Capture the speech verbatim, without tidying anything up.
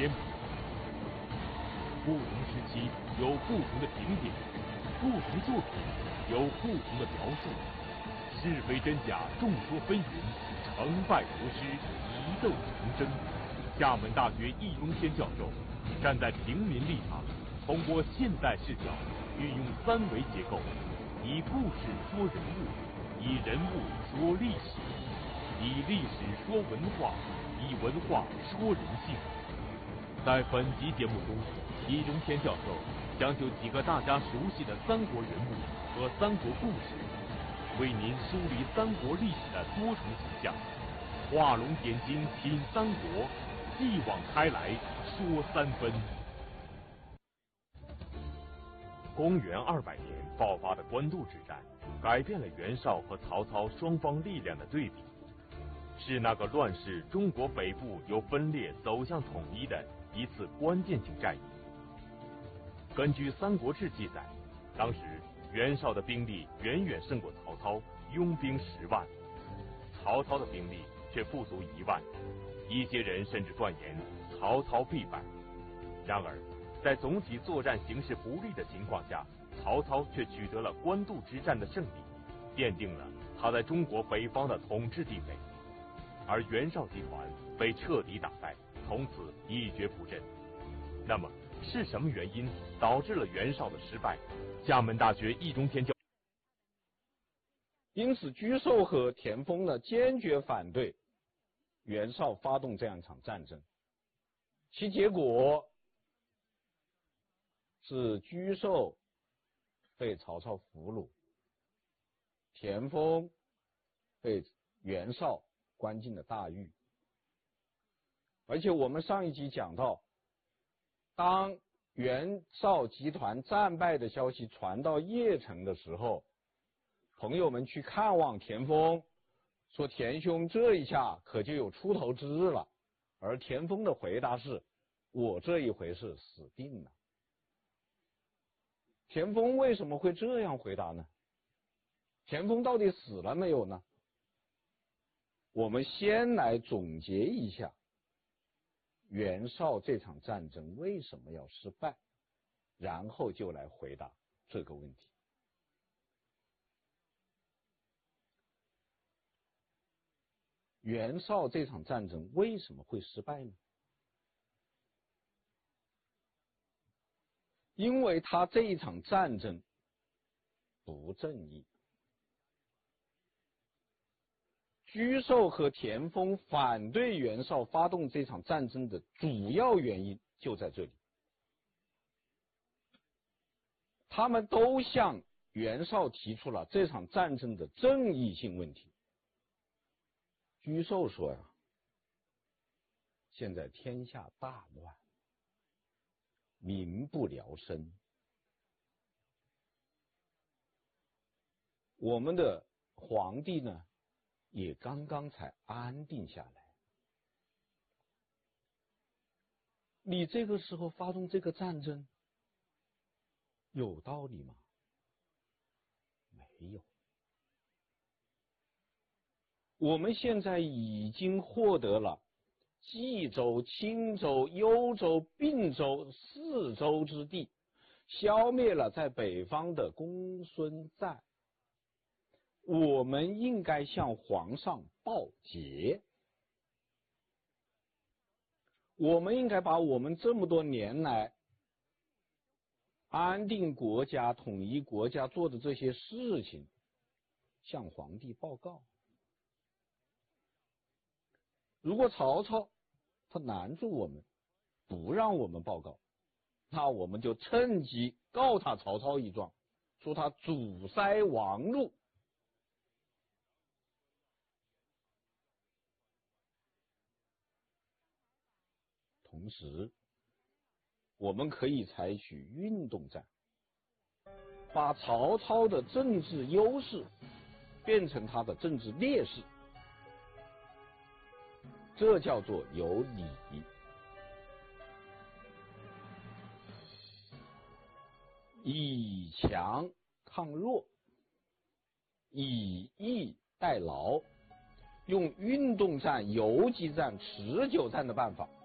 篇。不同时期有不同的评点，不同作品有不同的描述，是非真假众说纷纭，成败得失疑窦成争。厦门大学易中天教授站在平民立场，通过现代视角，运用三维结构，以故事说人物，以人物说历史，以历史说文化，以文化说人性。在本集节目中，易中天教授将就几个大家熟悉的三国人物和三国故事，为您梳理三国历史的多重形象，画龙点睛品三国，继往开来说三分。公元二百年爆发的官渡之战，改变了袁绍和曹操双方力量的对比，是那个乱世中国北部由分裂走向统一的一次关键性战役。根据《三国志》记载，当时袁绍的兵力远远胜过曹操，拥兵十万，曹操的兵力却不足一万。一些人甚至断言曹操必败。然而，在总体作战形势不利的情况下，曹操却取得了官渡之战的胜利，奠定了他在中国北方的统治地位。而袁绍集团被彻底打败，从此一蹶不振。那么是什么原因导致了袁绍的失败？厦门大学易中天教因此沮授和田丰呢坚决反对袁绍发动这样一场战争，其结果是沮授被曹操俘虏，田丰被袁绍关进了大狱。而且我们上一集讲到，当袁绍集团战败的消息传到邺城的时候，朋友们去看望田丰，说田兄这一下可就有出头之日了。而田丰的回答是，我这一回是死定了。田丰为什么会这样回答呢？田丰到底死了没有呢？我们先来总结一下袁绍这场战争为什么要失败，然后就来回答这个问题。袁绍这场战争为什么会失败呢？因为他这一场战争不正义。沮授和田丰反对袁绍发动这场战争的主要原因就在这里，他们都向袁绍提出了这场战争的正义性问题。沮授说呀，现在天下大乱，民不聊生，我们的皇帝呢也刚刚才安定下来，你这个时候发动这个战争有道理吗？没有。我们现在已经获得了冀州、青州、幽州、并州四州之地，消灭了在北方的公孙瓒，我们应该向皇上报捷，我们应该把我们这么多年来安定国家、统一国家做的这些事情向皇帝报告。如果曹操他拦住我们，不让我们报告，那我们就趁机告他曹操一状，说他阻塞王路。同时，我们可以采取运动战，把曹操的政治优势变成他的政治劣势，这叫做有理。以强抗弱，以逸待劳，用运动战、游击战、持久战的办法